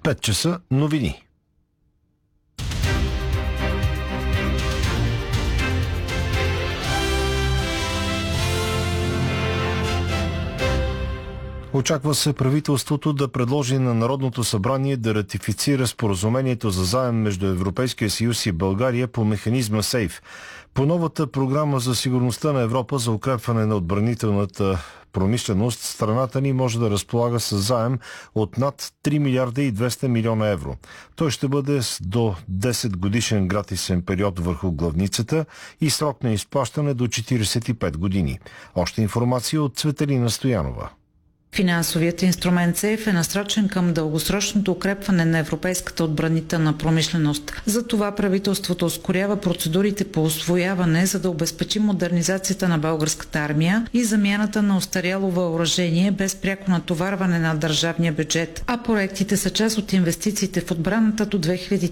5 часа новини. Очаква се правителството да предложи на Народното събрание да ратифицира споразумението за заем между Европейския съюз и България по механизма СЕЙФ. По новата програма за сигурността на Европа за укрепване на отбранителната промишленост, страната ни може да разполага с заем от над 3 милиарда и 200 милиона евро. Той ще бъде до 10 годишен гратисен период върху главницата и срок на изплащане до 45 години. Още информация от Цветелина Стоянова. Финансовият инструмент СЕЙФ е насрочен към дългосрочното укрепване на европейската отбранителна промишленост. Затова правителството ускорява процедурите по усвояване, за да обезпечи модернизацията на българската армия и замяната на остаряло въоръжение без пряко натоварване на държавния бюджет. А проектите са част от инвестициите в отбраната до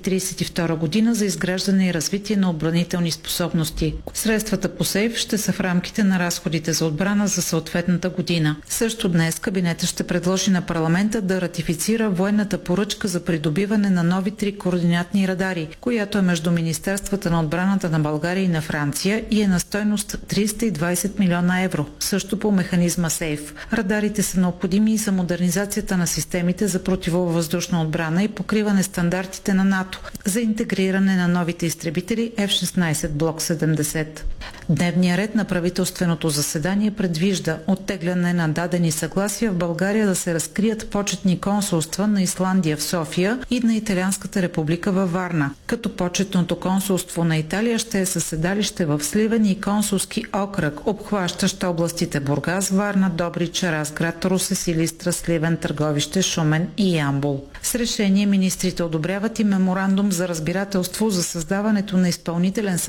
2032 година за изграждане и развитие на отбранителни способности. Средствата по СЕЙФ ще са в рамките на разходите за отбрана за съответната година. Също днес кабинетът ще предложи на парламента да ратифицира военната поръчка за придобиване на нови 3 координатни радари, която е между Министерствата на отбраната на България и на Франция и е на стойност 320 милиона евро, също по механизма СЕЙФ. Радарите са необходими и за модернизацията на системите за противовъздушна отбрана и покриване стандартите на НАТО за интегриране на новите изтребители F-16 Block 70. Дневният ред на правителственото заседание предвижда оттегляне на дадени съгласия в България да се разкрият почетни консулства на Исландия в София и на Италианската република във Варна, като почетното консулство на Италия ще е със седалище в Сливен и консулски окръг, обхващащ областите Бургас, Варна, Добрич, Разград, Русе, Силистра, Сливен, Търговище, Шумен и Ямбол. С решение министрите одобряват и меморандум за разбирателство за създаването на изпълнителен